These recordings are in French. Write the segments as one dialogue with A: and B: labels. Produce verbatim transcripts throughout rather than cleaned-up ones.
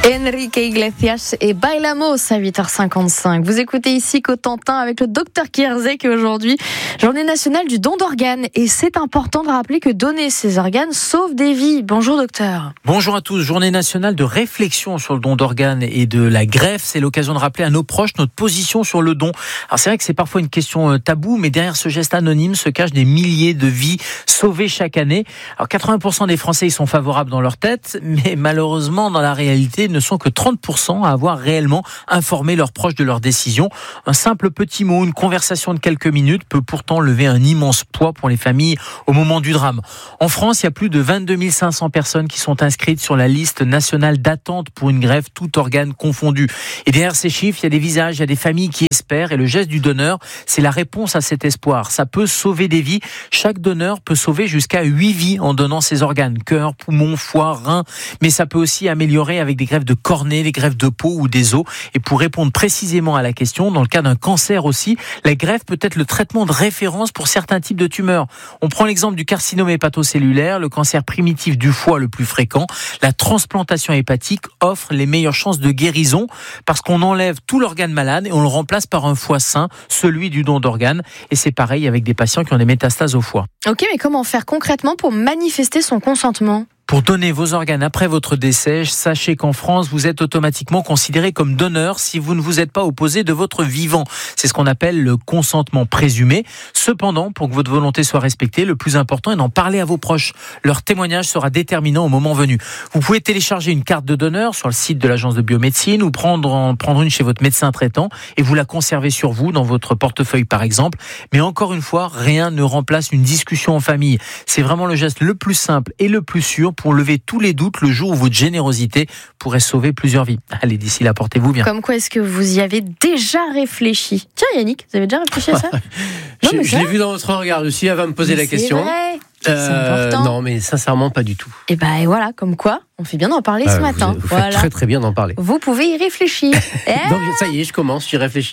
A: Enrique Iglesias et Bailamos à huit heures cinquante-cinq. Vous écoutez ici Cotentin avec le docteur Kierzek aujourd'hui, journée nationale du don d'organes. Et c'est important de rappeler que donner ses organes sauve des vies. Bonjour docteur.
B: Bonjour à tous. Journée nationale de réflexion sur le don d'organes et de la greffe. C'est l'occasion de rappeler à nos proches notre position sur le don. Alors c'est vrai que c'est parfois une question taboue, mais derrière ce geste anonyme se cachent des milliers de vies sauvées chaque année. Alors quatre-vingts pour cent des Français y sont favorables dans leur tête, mais malheureusement dans la réalité ne sont que trente pour cent à avoir réellement informé leurs proches de leur décision. Un simple petit mot, une conversation de quelques minutes peut pourtant lever un immense poids pour les familles au moment du drame. En France, il y a plus de vingt-deux mille cinq cents personnes qui sont inscrites sur la liste nationale d'attente pour une greffe, tout organe confondu. Et derrière ces chiffres, il y a des visages, il y a des familles qui espèrent, et le geste du donneur, c'est la réponse à cet espoir. Ça peut sauver des vies. Chaque donneur peut sauver jusqu'à huit vies en donnant ses organes, cœur, poumon, foie, rein, mais ça peut aussi améliorer avec des greffes de cornée, des greffes de peau ou des os. Et pour répondre précisément à la question, dans le cas d'un cancer aussi, la greffe peut être le traitement de référence pour certains types de tumeurs. On prend l'exemple du carcinome hépatocellulaire, le cancer primitif du foie le plus fréquent. La transplantation hépatique offre les meilleures chances de guérison parce qu'on enlève tout l'organe malade et on le remplace par un foie sain, celui du don d'organes. Et c'est pareil avec des patients qui ont des métastases au foie.
A: Ok, mais comment faire concrètement pour manifester son consentement ?
B: Pour donner vos organes après votre décès, sachez qu'en France, vous êtes automatiquement considéré comme donneur si vous ne vous êtes pas opposé de votre vivant. C'est ce qu'on appelle le consentement présumé. Cependant, pour que votre volonté soit respectée, le plus important est d'en parler à vos proches. Leur témoignage sera déterminant au moment venu. Vous pouvez télécharger une carte de donneur sur le site de l'agence de biomédecine ou prendre, en, prendre une chez votre médecin traitant et vous la conserver sur vous, dans votre portefeuille par exemple. Mais encore une fois, rien ne remplace une discussion en famille. C'est vraiment le geste le plus simple et le plus sûr pour lever tous les doutes le jour où votre générosité pourrait sauver plusieurs vies. Allez, d'ici là, portez-vous bien.
A: Comme quoi est-ce que vous y avez déjà réfléchi ? Tiens Yannick, vous avez déjà réfléchi à ça ?
C: Non, Je, je l'ai vu dans votre regard aussi, elle va me poser mais la question.
A: C'est vrai.
C: Euh,
A: c'est important.
C: Non, mais sincèrement, pas du tout.
A: Et ben et voilà, comme quoi, on fait bien d'en parler
C: euh,
A: ce matin.
C: Vous, vous
A: voilà.
C: faites très très bien d'en parler.
A: Vous pouvez y réfléchir.
C: Donc ça y est, je commence, j'y réfléchis.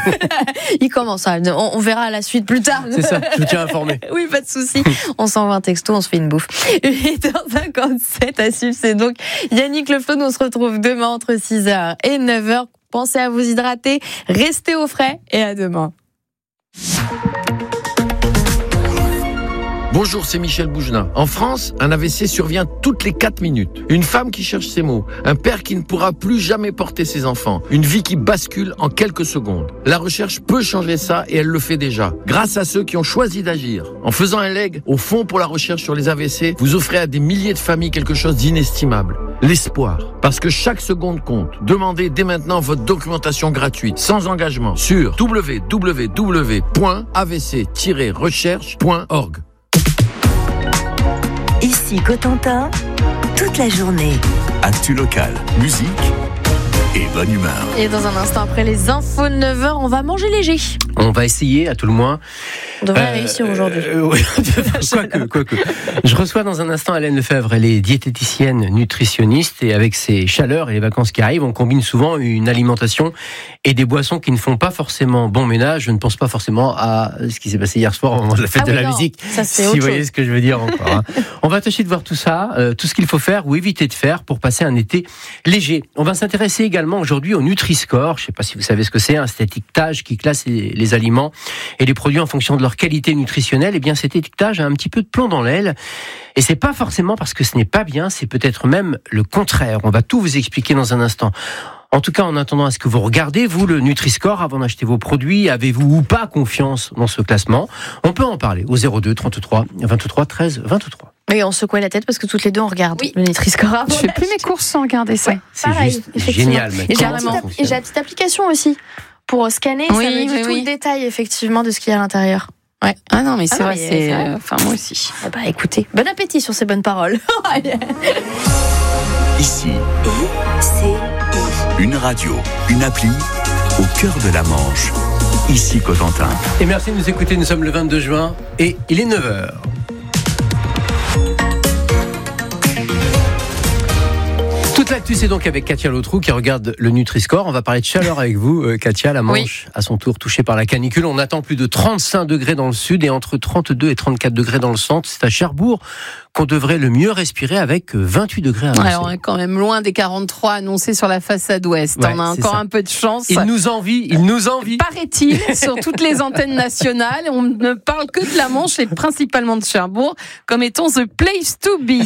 A: Il commence, on, on verra à la suite plus tard.
C: C'est ça, je vous tiens informé.
A: Oui, pas de souci. On s'envoie un texto, on se fait une bouffe. huit heures cinquante-sept à suivre, c'est donc Yannick Le Flon. On se retrouve demain entre six heures et neuf heures. Pensez à vous hydrater, restez au frais et à demain.
D: Bonjour, c'est Michel Boujna. En France, un A V C survient toutes les quatre minutes. Une femme qui cherche ses mots, un père qui ne pourra plus jamais porter ses enfants, une vie qui bascule en quelques secondes. La recherche peut changer ça et elle le fait déjà, grâce à ceux qui ont choisi d'agir. En faisant un leg au Fonds pour la recherche sur les A V C, vous offrez à des milliers de familles quelque chose d'inestimable. L'espoir. Parce que chaque seconde compte. Demandez dès maintenant votre documentation gratuite, sans engagement, sur w w w point a v c tiret recherche point org.
E: Ici Cotentin, toute la journée.
F: Actu local, musique et bonne humeur.
A: Et dans un instant après les infos de neuf heures, on va manger léger.
C: On va essayer à tout le moins.
A: On devrait
C: euh,
A: réussir aujourd'hui.
C: Euh, oui, quoique, quoique. Je reçois dans un instant Hélène Lefebvre, elle est diététicienne, nutritionniste, et avec ces chaleurs et les vacances qui arrivent, on combine souvent une alimentation et des boissons qui ne font pas forcément bon ménage. Je ne pense pas forcément à ce qui s'est passé hier soir au moment de la fête
A: ah
C: de
A: oui,
C: la
A: non,
C: musique.
A: Ça, c'est
C: si
A: autre
C: vous voyez
A: chose.
C: ce que je veux dire encore. Hein. On va tâcher de voir tout ça, euh, tout ce qu'il faut faire ou éviter de faire pour passer un été léger. On va s'intéresser également aujourd'hui au Nutri-Score. Je ne sais pas si vous savez ce que c'est, hein, cet étiquetage qui classe les, les aliments et les produits en fonction de leur qualité nutritionnelle. Eh bien, cet étiquetage a un petit peu de plomb dans l'aile. Et c'est pas forcément parce que ce n'est pas bien, c'est peut-être même le contraire. On va tout vous expliquer dans un instant. En tout cas, en attendant à ce que vous regardez, vous, le Nutri-Score, avant d'acheter vos produits, avez-vous ou pas confiance dans ce classement ? On peut en parler au zéro deux trente-trois vingt-trois treize vingt-trois.
A: Oui, on secoue la tête parce que toutes les deux on regarde oui. le Nutri-Score avant.
G: Je fais plus mes courses sans regarder ça.
A: Ouais,
C: c'est
A: pareil,
C: juste génial.
A: Et j'ai, la petite, et j'ai la petite application aussi pour scanner.
G: Oui,
A: ça me dit
G: oui,
A: tout
G: oui.
A: le détail effectivement de ce qu'il y a à l'intérieur. Ouais.
G: Ah non, mais c'est
A: ah
G: vrai,
A: non, mais
G: c'est.
A: c'est vrai.
G: Euh, enfin, moi aussi.
A: Eh bah écoutez, bon appétit sur ces bonnes paroles.
F: Ici,
E: I, C, I.
F: une radio, une appli au cœur de la Manche. Ici Cotentin.
C: Et merci de nous écouter, nous sommes le vingt-deux juin et il est neuf heures. Toute l'actu, c'est donc avec Katia Lautrou qui regarde le Nutri-Score. On va parler de chaleur avec vous, euh, Katia. La Manche, oui. à son tour, touchée par la canicule. On attend plus de trente-cinq degrés dans le sud et entre trente-deux et trente-quatre degrés dans le centre. C'est à Cherbourg qu'on devrait le mieux respirer avec vingt-huit degrés annoncés.
G: Alors, on est quand même loin des quarante-trois annoncés sur la façade ouest.
C: Ouais,
G: on a encore
C: ça.
G: un peu de chance.
C: Il nous envie, il nous envie.
G: Paraît-il, sur toutes les antennes nationales, on ne parle que de la Manche et principalement de Cherbourg comme étant the place to be.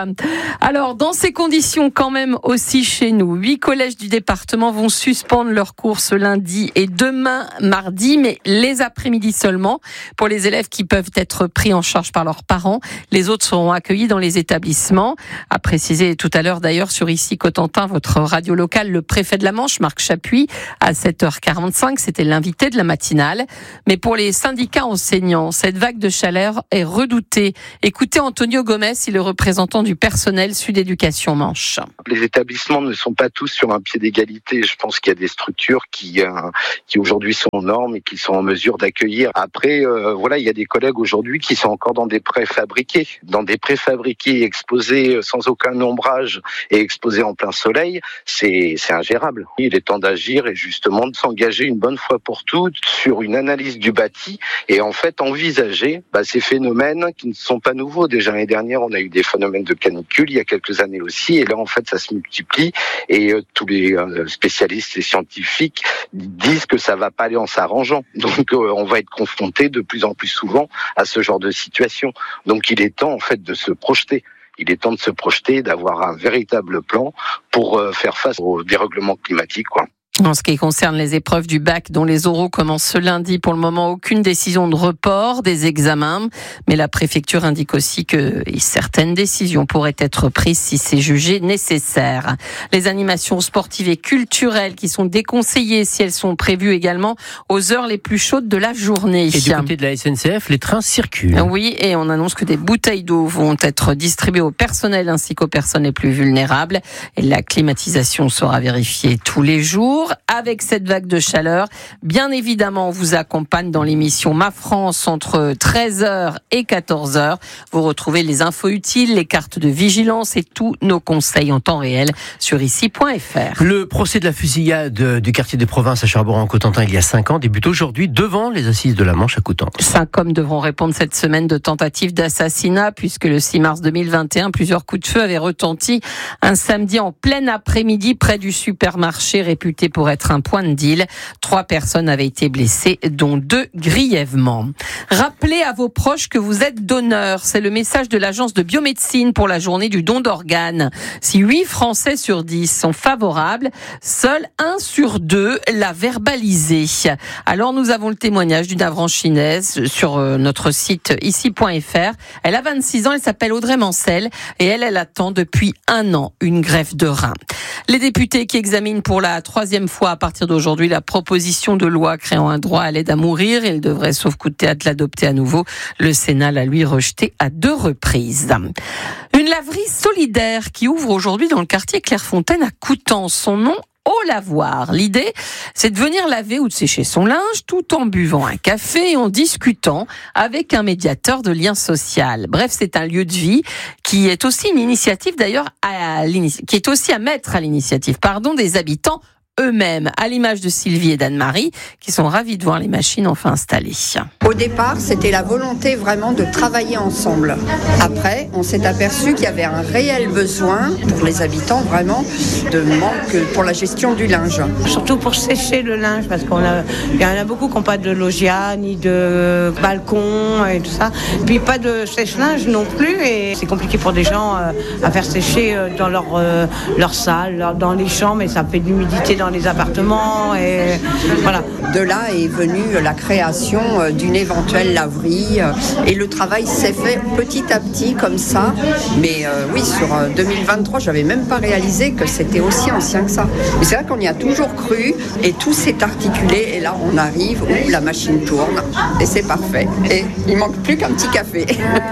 G: Alors, dans ces conditions, quand même aussi chez nous, huit collèges du département vont suspendre leurs cours ce lundi et demain, mardi, mais les après-midi seulement pour les élèves qui peuvent être pris en charge par leurs parents. Les autres seront accueillis dans les établissements. A précisé tout à l'heure d'ailleurs sur Ici Cotentin, votre radio locale, le préfet de la Manche, Marc Chapuis, à sept heures quarante-cinq, c'était l'invité de la matinale. Mais pour les syndicats enseignants, cette vague de chaleur est redoutée. Écoutez Antonio Gomez, il est le représentant du personnel Sud Éducation Manche.
H: Les établissements ne sont pas tous sur un pied d'égalité. Je pense qu'il y a des structures qui, euh, qui aujourd'hui sont aux normes et qui sont en mesure d'accueillir. Après, euh, voilà, il y a des collègues aujourd'hui qui sont encore dans des préfabriqués, dans des préfabriqués exposés sans aucun ombrage et exposés en plein soleil. C'est, c'est ingérable. Il est temps d'agir et justement de s'engager une bonne fois pour toutes sur une analyse du bâti et en fait envisager bah, ces phénomènes qui ne sont pas nouveaux. Déjà l'année dernière, on a eu des phénomènes de canicule, il y a quelques années aussi, et là en fait ça se multiplie et euh, tous les euh, spécialistes et scientifiques disent que ça va pas aller en s'arrangeant. Donc euh, on va être confronté de plus en plus souvent à ce genre de situation. Donc il est temps en fait de se projeter. Il est temps de se projeter, d'avoir un véritable plan pour euh, faire face au dérèglement climatique, quoi.
G: En ce qui concerne les épreuves du bac dont les oraux commencent ce lundi, pour le moment, aucune décision de report des examens. Mais la préfecture indique aussi que certaines décisions pourraient être prises si c'est jugé nécessaire. Les animations sportives et culturelles qui sont déconseillées si elles sont prévues également aux heures les plus chaudes de la journée.
C: Et du côté de la S N C F, les trains circulent.
G: Oui, et on annonce que des bouteilles d'eau vont être distribuées au personnel ainsi qu'aux personnes les plus vulnérables. Et la climatisation sera vérifiée tous les jours. Avec cette vague de chaleur, bien évidemment, on vous accompagne dans l'émission Ma France entre treize heures et quatorze heures. Vous retrouvez les infos utiles, les cartes de vigilance et tous nos conseils en temps réel sur ici point f r.
C: Le procès de la fusillade du quartier des Provinces à Cherbourg-en-Cotentin il y a cinq ans débute aujourd'hui devant les assises de la Manche à Coutances.
G: Cinq hommes devront répondre cette semaine de tentative d'assassinat puisque le six mars deux mille vingt et un, plusieurs coups de feu avaient retenti un samedi en plein après-midi près du supermarché réputé pour être un point de deal. Trois personnes avaient été blessées, dont deux grièvement. Rappelez à vos proches que vous êtes donneur. C'est le message de l'agence de biomédecine pour la journée du don d'organes. Si huit Français sur dix sont favorables, seul un sur deux l'a verbalisé. Alors nous avons le témoignage d'une avranchinaise sur notre site ici point f r. Elle a vingt-six ans, elle s'appelle Audrey Mancel et elle, elle attend depuis un an une greffe de rein. Les députés qui examinent pour la troisième fois à partir d'aujourd'hui la proposition de loi créant un droit à l'aide à mourir, il devrait sauf coup de théâtre l'adopter à nouveau. Le Sénat l'a lui rejeté à deux reprises. Une laverie solidaire qui ouvre aujourd'hui dans le quartier Clairefontaine à Coutances. Son nom, Au Lavoir. L'idée, c'est de venir laver ou de sécher son linge tout en buvant un café et en discutant avec un médiateur de lien social. Bref, c'est un lieu de vie qui est aussi une initiative d'ailleurs à qui est aussi à mettre à l'initiative, pardon, des habitants eux-mêmes, à l'image de Sylvie et d'Anne-Marie, qui sont ravis de voir les machines enfin installées.
I: Au départ, c'était la volonté vraiment de travailler ensemble. Après, on s'est aperçu qu'il y avait un réel besoin pour les habitants, vraiment, de manque pour la gestion du linge.
J: Surtout pour sécher le linge, parce qu'on a, il y en a beaucoup qui n'ont pas de loggia, ni de balcon et tout ça. Puis pas de sèche-linge non plus, et c'est compliqué pour des gens euh, à faire sécher euh, dans leur, euh, leur salle, leur, dans les chambres, et ça fait de l'humidité dans dans les appartements et voilà.
I: De là est venue la création d'une éventuelle laverie et le travail s'est fait petit à petit comme ça. Mais euh, oui, sur deux mille vingt-trois, j'avais même pas réalisé que c'était aussi ancien que ça. Mais c'est vrai qu'on y a toujours cru et tout s'est articulé et là on arrive où la machine tourne et c'est parfait. Et il manque plus qu'un petit café.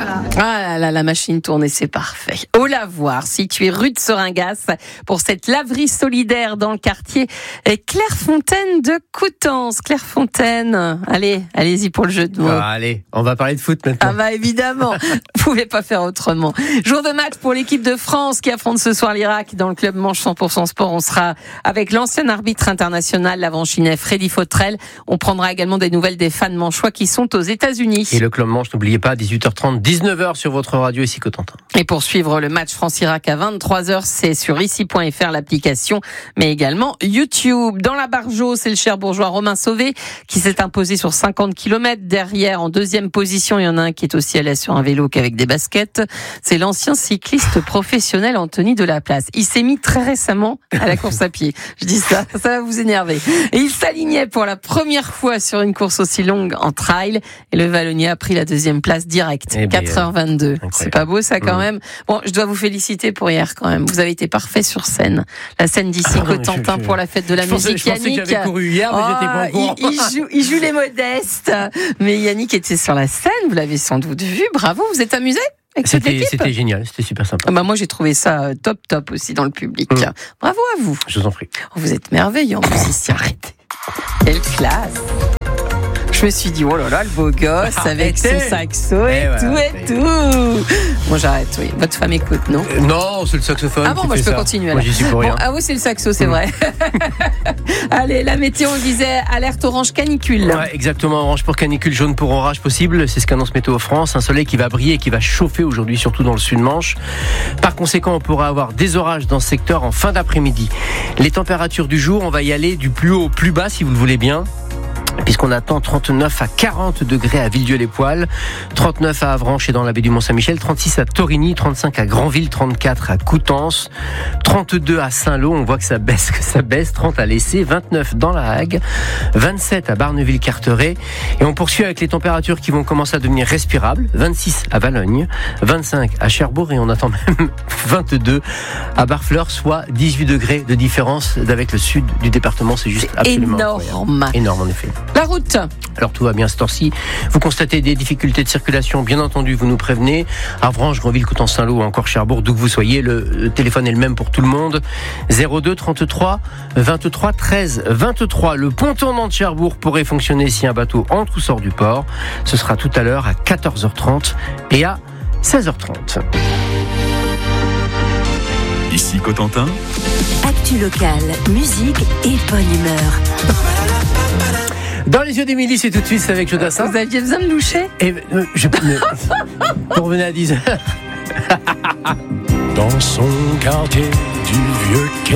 G: Ah là là, la machine tourne et c'est parfait. Au Lavoir, situé rue de Seringas, pour cette laverie solidaire dans le quartier chez Clairefontaine de Coutances. Clairefontaine, allez, allez-y pour le jeu de mots.
C: Ah, allez, on va parler de foot maintenant.
G: Ah bah évidemment, vous pouvez pas faire autrement. Jour de match pour l'équipe de France qui affronte ce soir l'Irak dans le club Manche cent pour cent Sport. On sera avec l'ancien arbitre international, l'Avanchinet Freddy Fautrel. On prendra également des nouvelles des fans manchois qui sont aux États-Unis.
C: Et le club Manche, n'oubliez pas, dix-huit heures trente, dix-neuf heures sur votre radio ici Cotentin.
G: Et pour suivre le match France-Irak à vingt-trois heures, c'est sur ici point f r l'application, mais également YouTube. Dans la Bargeau, c'est le Cherbourgeois Romain Sauvé qui s'est imposé sur cinquante kilomètres. Derrière, en deuxième position, il y en a un qui est aussi à l'aise sur un vélo qu'avec des baskets. C'est l'ancien cycliste professionnel Anthony Delaplace. Il s'est mis très récemment à la course à pied. Je dis ça, ça va vous énerver. Et il s'alignait pour la première fois sur une course aussi longue en trail. Et le Vallonnier a pris la deuxième place direct.
C: Eh
G: quatre heures vingt-deux.
C: Incroyable.
G: C'est pas beau ça quand
C: mmh.
G: même. Bon, je dois vous féliciter pour hier quand même. Vous avez été parfait sur scène. La scène d'ici
C: ah,
G: Cotentin
C: je, je...
G: pour la fête de la
C: je
G: musique.
C: Pensais, je
G: Yannick,
C: pensais que j'avais couru hier, mais
G: oh,
C: j'étais pas au courant.
G: Il, il, joue, il joue les modestes. Mais Yannick était sur la scène. Vous l'avez sans doute vu. Bravo. Vous êtes amusé avec cette
C: C'était,
G: équipe?
C: c'était génial. C'était super sympa.
G: Ah bah moi j'ai trouvé ça top top aussi dans le public. Mmh. Bravo à vous.
C: Je vous en prie.
G: Oh, vous êtes merveilleux musicien. Arrêtez. Quelle classe. Je me suis dit, oh là là, le beau gosse avec son saxo et, et tout voilà, et tout. Bon, j'arrête, oui. Votre femme écoute, non?
C: euh, Non, c'est le saxophone.
G: Ah bon, moi je peux
C: ça.
G: continuer.
C: Moi, j'y suis pour rien.
G: Bon, ah oui, c'est le saxo, c'est mmh. vrai. Allez, la météo, on disait alerte orange canicule.
C: Ouais, exactement, orange pour canicule, jaune pour orage possible. C'est ce qu'annonce Météo France. Un soleil qui va briller et qui va chauffer aujourd'hui, surtout dans le sud Manche. Par conséquent, on pourra avoir des orages dans ce secteur en fin d'après-midi. Les températures du jour, on va y aller du plus haut au plus bas, si vous le voulez bien. Puisqu'on attend trente-neuf à quarante degrés à Villedieu-les-Poêles, trente-neuf à Avranches et dans la baie du Mont-Saint-Michel, trente-six à Torigny, trente-cinq à Granville, trente-quatre à Coutances, trente-deux à Saint-Lô, on voit que ça baisse, que ça baisse, trente à Lessé, vingt-neuf dans la Hague, vingt-sept à Barneville-Carteret, et on poursuit avec les températures qui vont commencer à devenir respirables, vingt-six à Valognes, vingt-cinq à Cherbourg, et on attend même vingt-deux à Barfleur, soit dix-huit degrés de différence avec le sud du département, c'est juste
G: c'est
C: absolument
G: énorme.
C: Incroyable. Énorme en effet.
G: La route.
C: Alors tout va bien ce temps-ci. Vous constatez des difficultés de circulation, bien entendu, vous nous prévenez. Avranches, Granville, Coutances, Saint-Lô ou encore Cherbourg, d'où que vous soyez, le, le téléphone est le même pour tout le monde. zéro deux trente-trois vingt-trois treize vingt-trois. Le pont tournant de Cherbourg pourrait fonctionner si un bateau entre ou sort du port. Ce sera tout à l'heure à quatorze heures trente et à seize heures trente.
F: Ici Cotentin.
E: Actu locale, musique et bonne humeur.
C: Dans les yeux d'Émilie, c'est tout de suite, c'est avec Jodassin.
G: Vous aviez besoin de loucher?
C: Et euh, je pour revenir à dix heures.
K: Dans son quartier du vieux quai.